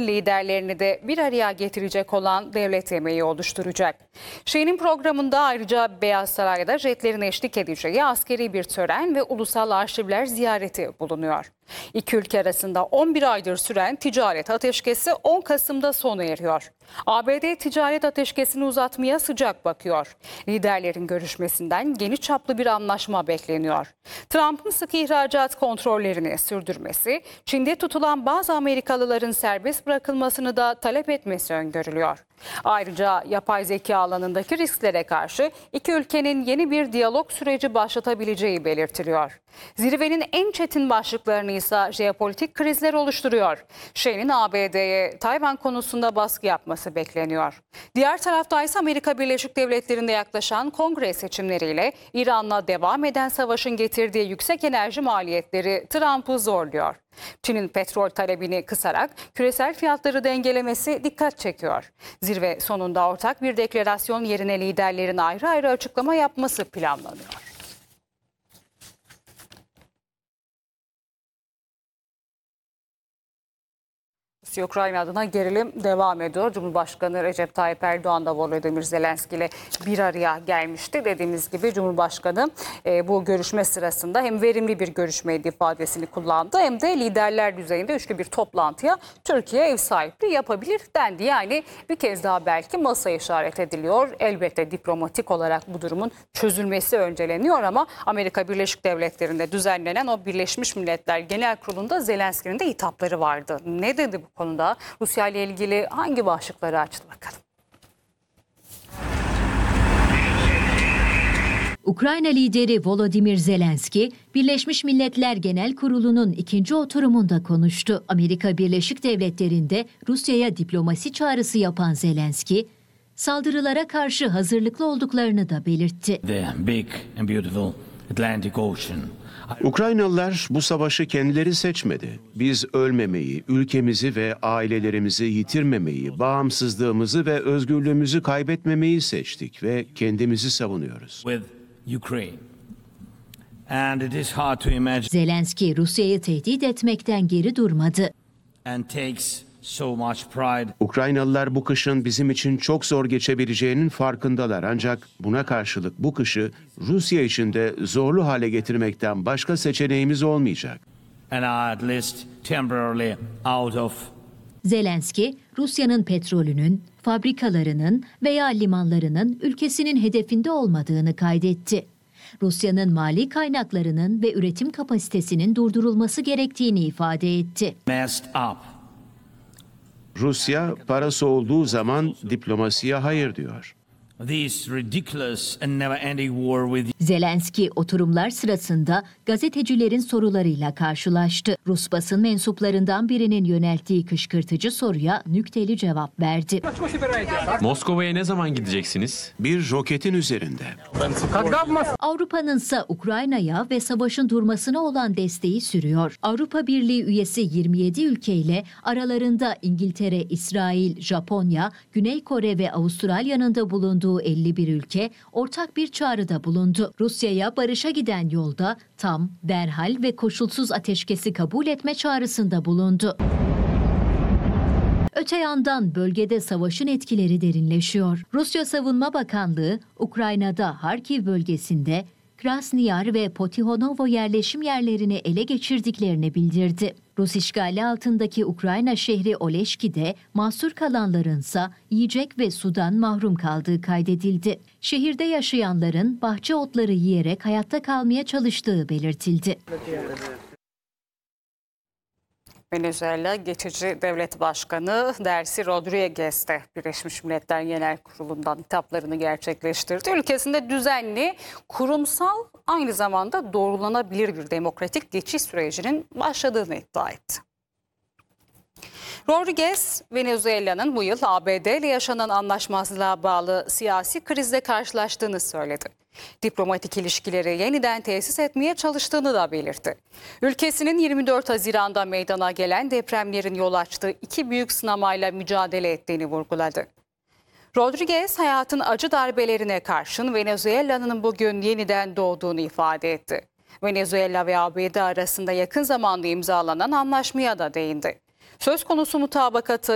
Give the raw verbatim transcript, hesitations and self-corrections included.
ülkelerin liderlerini de bir araya getirecek olan devlet yemeği oluşturacak. Şi'nin programında ayrıca Beyaz Saray'da jetlerin eşlik edeceği askeri bir tören ve ulusal arşivler ziyareti bulunuyor. İki ülke arasında on bir aydır süren ticaret ateşkesi on Kasım'da sona eriyor. A B D ticaret ateşkesini uzatmaya sıcak bakıyor. Liderlerin görüşmesinden geniş çaplı bir anlaşma bekleniyor. Trump'ın sıkı ihracat kontrollerini sürdürmesi, Çin'de tutulan bazı Amerikalıların serbest bırakılmasını da talep etmesi öngörülüyor. Ayrıca yapay zeka alanındaki risklere karşı iki ülkenin yeni bir diyalog süreci başlatabileceği belirtiliyor. Zirvenin en çetin başlıklarını ise jeopolitik krizler oluşturuyor. Şi'nin A B D'ye Tayvan konusunda baskı yapması bekleniyor. Diğer tarafta ise Amerika Birleşik Devletleri'nde yaklaşan kongre seçimleriyle İran'la devam eden savaşın getirdiği yüksek enerji maliyetleri Trump'ı zorluyor. Çin'in petrol talebini kısarak küresel fiyatları dengelemesi dikkat çekiyor. Zirve sonunda ortak bir deklarasyon yerine liderlerin ayrı ayrı açıklama yapması planlanıyor. Ukrayna adına gerilim devam ediyor. Cumhurbaşkanı Recep Tayyip Erdoğan da Volodymyr Zelenski ile bir araya gelmişti. Dediğimiz gibi Cumhurbaşkanı e, bu görüşme sırasında hem verimli bir görüşmeydi ifadesini kullandı hem de liderler düzeyinde üçlü bir toplantıya Türkiye ev sahipliği yapabilir dendi. Yani bir kez daha belki masaya işaret ediliyor. Elbette diplomatik olarak bu durumun çözülmesi önceleniyor ama Amerika Birleşik Devletleri'nde düzenlenen o Birleşmiş Milletler Genel Kurulu'nda Zelenski'nin de hitapları vardı. Ne dedi bu konuda? Rusya ile ilgili hangi başlıkları açtı bakalım. Ukrayna lideri Volodymyr Zelenski, Birleşmiş Milletler Genel Kurulu'nun ikinci oturumunda konuştu. Amerika Birleşik Devletleri'nde Rusya'ya diplomasi çağrısı yapan Zelenski, saldırılara karşı hazırlıklı olduklarını da belirtti. The big and beautiful Atlantic Ocean. Ukraynalılar bu savaşı kendileri seçmedi. Biz ölmemeyi, ülkemizi ve ailelerimizi yitirmemeyi, bağımsızlığımızı ve özgürlüğümüzü kaybetmemeyi seçtik ve kendimizi savunuyoruz. With Ukraine. And it is hard to imagine Zelenski, Rusya'yı tehdit etmekten geri durmadı. and takes so much pride. Ukraynalılar bu kışın bizim için çok zor geçebileceğinin farkındalar. Ancak buna karşılık bu kışı Rusya için de zorlu hale getirmekten başka seçeneğimiz olmayacak. And are at least temporarily out of. Zelenski, Rusya'nın petrolünün, fabrikalarının veya limanlarının ülkesinin hedefinde olmadığını kaydetti. Rusya'nın mali kaynaklarının ve üretim kapasitesinin durdurulması gerektiğini ifade etti. Messed up. Rusya parası olduğu zaman diplomasiye hayır diyor. This ridiculous and never-ending war with Zelenski oturumlar sırasında gazetecilerin sorularıyla karşılaştı. Rus basın mensuplarından birinin yönelttiği kışkırtıcı soruya nükteli cevap verdi. Moskova'ya ne zaman gideceksiniz? Bir roketin üzerinde. Avrupa'nın ise Ukrayna'ya ve savaşın durmasına olan desteği sürüyor. Avrupa Birliği üyesi yirmi yedi ülkeyle aralarında İngiltere, İsrail, Japonya, Güney Kore ve Avustralya'nın da bulunduğu elli bir ülke ortak bir çağrıda bulundu. Rusya'ya barışa giden yolda tam, derhal ve koşulsuz ateşkesi kabul etme çağrısında bulundu. Öte yandan bölgede savaşın etkileri derinleşiyor. Rusya Savunma Bakanlığı, Ukrayna'da Harkiv bölgesinde Krasniyar ve Potihonovo yerleşim yerlerini ele geçirdiklerini bildirdi. Rus işgali altındaki Ukrayna şehri Oleşki'de mahsur kalanlarınsa yiyecek ve sudan mahrum kaldığı kaydedildi. Şehirde yaşayanların bahçe otları yiyerek hayatta kalmaya çalıştığı belirtildi. Venezuela geçici devlet başkanı Delcy Rodriguez de Birleşmiş Milletler Genel Kurulu'ndan hitaplarını gerçekleştirdi. Ülkesinde düzenli, kurumsal, aynı zamanda doğrulanabilir bir demokratik geçiş sürecinin başladığını iddia etti. Rodriguez, Venezuela'nın bu yıl A B D ile yaşanan anlaşmazlığa bağlı siyasi krizle karşılaştığını söyledi. Diplomatik ilişkileri yeniden tesis etmeye çalıştığını da belirtti. Ülkesinin yirmi dört Haziran'da meydana gelen depremlerin yol açtığı iki büyük sınamayla mücadele ettiğini vurguladı. Rodriguez, hayatın acı darbelerine karşın Venezuela'nın bugün yeniden doğduğunu ifade etti. Venezuela ve A B D arasında yakın zamanda imzalanan anlaşmaya da değindi. Söz konusu mutabakatı